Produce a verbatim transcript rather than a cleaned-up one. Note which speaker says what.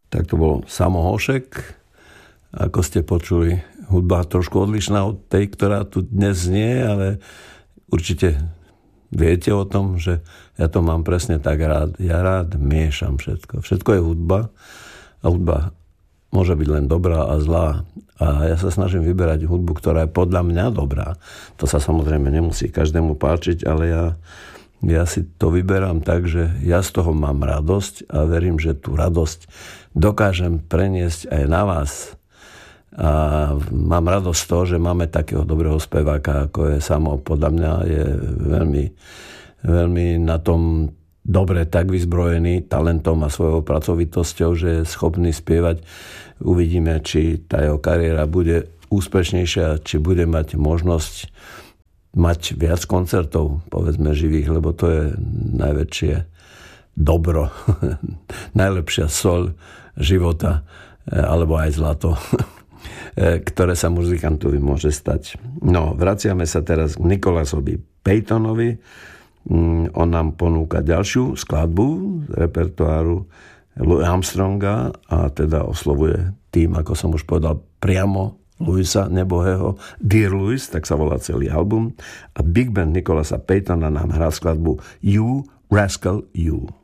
Speaker 1: tak to bol Samo Hošek. Ako ste počuli, hudba trošku odlišná od tej, ktorá tu dnes znie, ale určite viete o tom, že ja to mám presne tak rád. Ja rád miešam všetko. Všetko je hudba a hudba môže byť len dobrá a zlá. A ja sa snažím vyberať hudbu, ktorá je podľa mňa dobrá. To sa samozrejme nemusí každému páčiť, ale ja, ja si to vyberám tak, že ja z toho mám radosť a verím, že tú radosť dokážem preniesť aj na vás. A mám radosť z toho, že máme takého dobrého speváka, ako je Samo. Podľa mňa je veľmi, veľmi na tom dobre tak vyzbrojený talentom a svojou pracovitosťou, že je schopný spievať. Uvidíme, či tá jeho kariéra bude úspešnejšia, či bude mať možnosť mať viac koncertov, povedzme živých, lebo to je najväčšie dobro, najlepšia soľ života, alebo aj zlato, ktoré sa muzikantovi môže stať. No, vraciame sa teraz k Nicholasovi Paytonovi. On nám ponúka ďalšiu skladbu z repertoáru Louis Armstronga a teda oslovuje tým, ako som už povedal, priamo Louisa nebohého. Dear Louis, tak sa volá celý album. A Big Band Nicholasa Paytona nám hrá skladbu You, Rascal You.